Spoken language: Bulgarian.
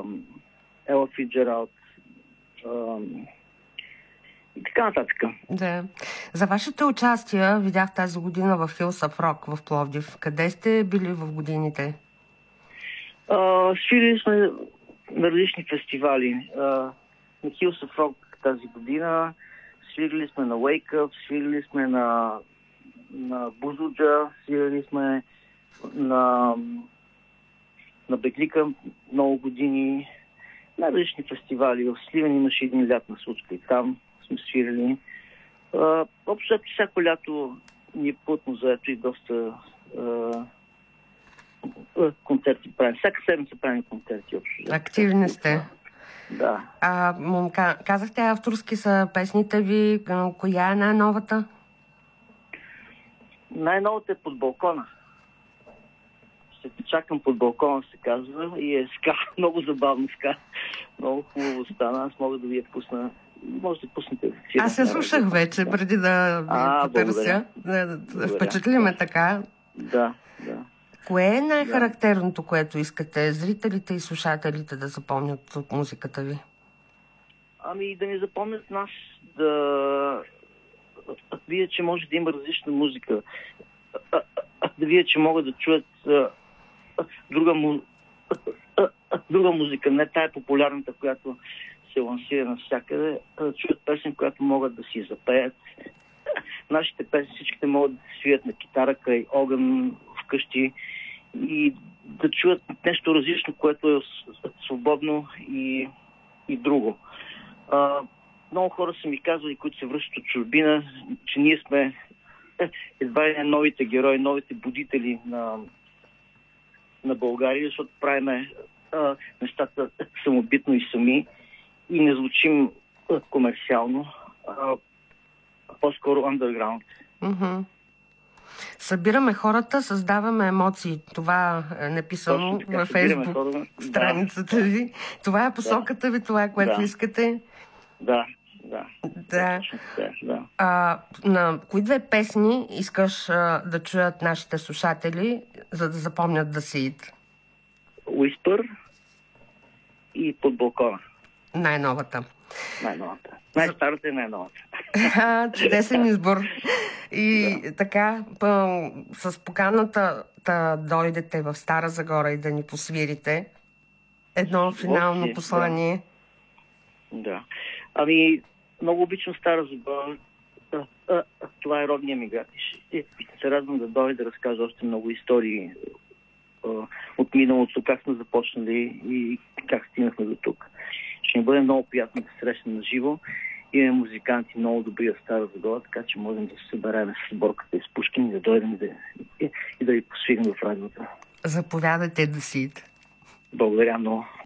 Ела Фицджералд и така нататък. Да. За вашите участия видях тази година в Hills of Rock в Пловдив. Къде сте били в годините? Свирили сме на различни фестивали. На Hills of Rock тази година, свирили сме на Wake Up, свирили сме на Бузуджа, свирили сме на Беглика много години. На различни фестивали. В Сливен имаше един лятна случка и там сме свирили. Общо всяко лято ни е плътно заето и доста концерти правим. Всяка седмица правим концерти. Активни сте. Да. Казахте, авторски са песните ви. Коя е най-новата? Най-новата е Под балкона. Ще те чакам под балкона, се казва. И е ска. Много забавно ска. Много хубаво стана. Аз мога да ви я пусна. Може да пуснете. Аз я слушах вече, преди да ви потърся. Впечатли ме така. Да. Кое е най-характерното, което искате зрителите и слушателите да запомнят от музиката ви? Да ни запомнят нас, да видят, че може да има различна музика. Да видят, че могат да чуят друга музика, не тая популярната, която се лансира навсякъде, да чуят песен, която могат да си запеят. Нашите песни всичките могат да се свият на китара край огън вкъщи и да чуят нещо различно, което е свободно и друго. Много хора са ми казвали, които се връщат от чужбина, че ние сме едва ли новите герои, новите будители на България, защото правиме нещата самобитно и сами и не звучим комерциално, по-скоро underground. Събираме хората, създаваме емоции. Това е написано във Фейсбук страницата ви. Това е посоката ви, това е което искате. Да. На кои две песни искаш да чуят нашите слушатели, за да запомнят The Seed? Whisper и Под балкона. Най-новата. Най-старата и най-новата. Чудесен избор. И така, с поканата да дойдете в Стара Загора и да ни посвирите. Едно финално послание. Да. Много обичам Стара Загора. Това е родния ми град. И се радвам да дойда да разкажа още много истории от миналото, как сме започнали и как стигнахме до тук. Ще ни бъде много приятно да срещнем на живо. Имаме музиканти много добри в Стара Загора, така че можем да се съберем с Борката и с Пушкин и да дойдем и да ви посвирим в радиото. Заповядайте, The Seed. Благодаря много.